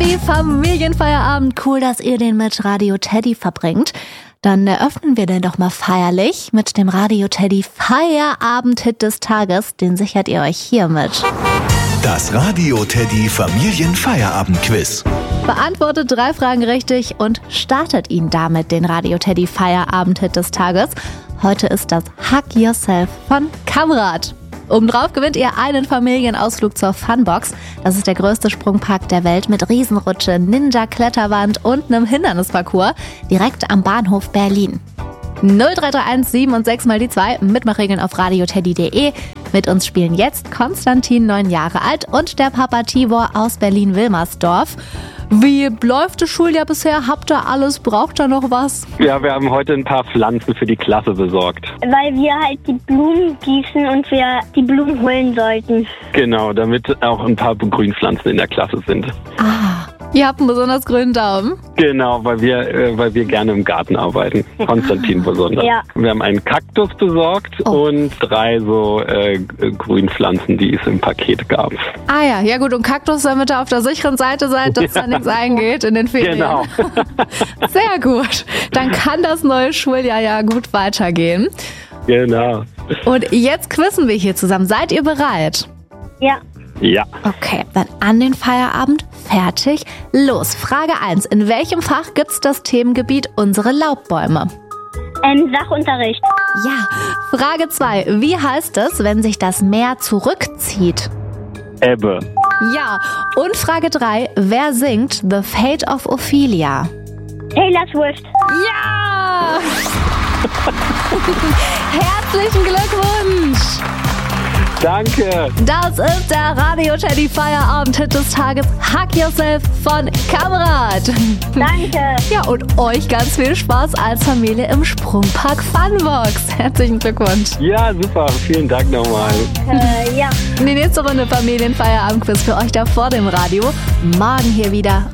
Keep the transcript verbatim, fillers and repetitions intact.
Teddy Familienfeierabend. Cool, dass ihr den mit Radio Teddy verbringt. Dann eröffnen wir den doch mal feierlich mit dem Radio Teddy Feierabend-Hit des Tages. Den sichert ihr euch hiermit. Das Radio Teddy Familienfeierabend-Quiz. Beantwortet drei Fragen richtig und startet ihn damit den Radio Teddy Feierabend-Hit des Tages. Heute ist das Hug Yourself von Kamrad. Obendrauf gewinnt ihr einen Familienausflug zur Funbox. Das ist der größte Sprungpark der Welt mit Riesenrutsche, Ninja-Kletterwand und einem Hindernisparcours direkt am Bahnhof Berlin. null drei drei eins sieben und sechs mal die zwei, Mitmachregeln auf radioteddy punkt de. Mit uns spielen jetzt Konstantin, neun Jahre alt, und der Papa Tibor aus Berlin-Wilmersdorf. Wie läuft das Schuljahr bisher? Habt ihr alles? Braucht ihr noch was? Ja, wir haben heute ein paar Pflanzen für die Klasse besorgt. Weil wir halt die Blumen gießen und wir die Blumen holen sollten. Genau, damit auch ein paar Grünpflanzen in der Klasse sind. Ah, ihr habt einen besonders grünen Daumen? Genau, weil wir, äh, weil wir gerne im Garten arbeiten. Konstantin besonders. Ja. Wir haben einen Kaktus besorgt Oh. und drei so äh, Grünpflanzen, die es im Paket gab. Ah ja, ja gut, und Kaktus, damit ihr auf der sicheren Seite seid, dass da nichts eingeht in den Ferien. Genau. Sehr gut. Dann kann das neue Schuljahr ja gut weitergehen. Genau. Und jetzt quizzen wir hier zusammen. Seid ihr bereit? Ja. Ja. Okay, dann an den Feierabend. Fertig. Los. Frage eins. In welchem Fach gibt's das Themengebiet unsere Laubbäume? Ähm, Sachunterricht. Ja. Frage zwei. Wie heißt es, wenn sich das Meer zurückzieht? Ebbe. Ja. Und Frage drei. Wer singt The Fate of Ophelia? Taylor Swift. Ja! Herzlichen Glückwunsch! Danke. Das ist der Radio Teddy Feierabend-Hit des Tages, Hug Yourself von Kamrad. Danke. Ja, und euch ganz viel Spaß als Familie im Sprungpark Funbox. Herzlichen Glückwunsch. Ja, super. Vielen Dank nochmal. Äh, ja. Die nächste Runde Familienfeierabend-Quiz für euch da vor dem Radio. Morgen hier wieder